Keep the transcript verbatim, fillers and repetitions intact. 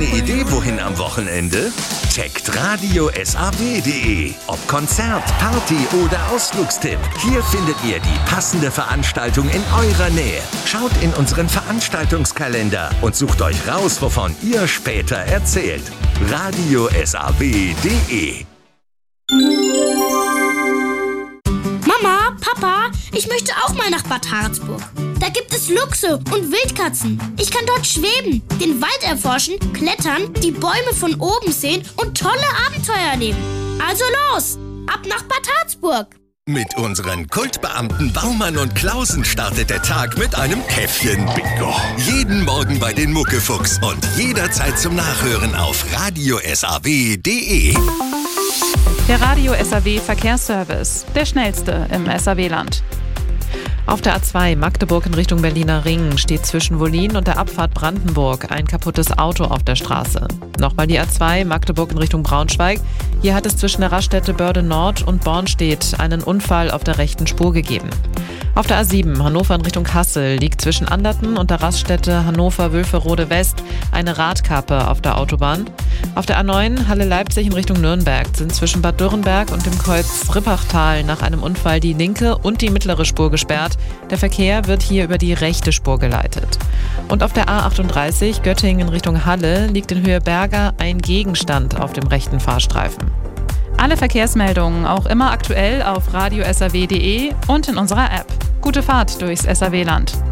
Eine Idee, wohin am Wochenende? Checkt radio S A W punkt de. Ob Konzert, Party oder Ausflugstipp. Hier findet ihr die passende Veranstaltung in eurer Nähe. Schaut in unseren Veranstaltungskalender und sucht euch raus, wovon ihr später erzählt. radio S A W punkt de. Mama, Papa, ich möchte auch mal nach Bad Harzburg. Da gibt es Luchse und Wildkatzen. Ich kann dort schweben, den Wald erforschen, klettern, die Bäume von oben sehen und tolle Abenteuer erleben. Also los, ab nach Bad Harzburg. Mit unseren Kultbeamten Baumann und Klausen startet der Tag mit einem Käffchen-Bingo. Jeden Morgen bei den Muckefuchs und jederzeit zum Nachhören auf radio S A W punkt de. Der Radio S A W Verkehrsservice, der schnellste im S A W-Land. Auf der A zwei Magdeburg in Richtung Berliner Ring steht zwischen Wollin und der Abfahrt Brandenburg ein kaputtes Auto auf der Straße. Nochmal die A zwei Magdeburg in Richtung Braunschweig. Hier hat es zwischen der Raststätte Börde Nord und Bornstedt einen Unfall auf der rechten Spur gegeben. Auf der A sieben Hannover in Richtung Kassel liegt zwischen Anderten und der Raststätte Hannover-Wülferode West eine Radkappe auf der Autobahn. Auf der A neun Halle-Leipzig in Richtung Nürnberg sind zwischen Bad Dürrenberg und dem Kreuz Rippachtal nach einem Unfall die linke und die mittlere Spur gesperrt. Der Verkehr wird hier über die rechte Spur geleitet. Und auf der A achtunddreißig Göttingen in Richtung Halle liegt in Höhe Berger ein Gegenstand auf dem rechten Fahrstreifen. Alle Verkehrsmeldungen auch immer aktuell auf radio S A W punkt de und in unserer App. Gute Fahrt durchs S A W-Land.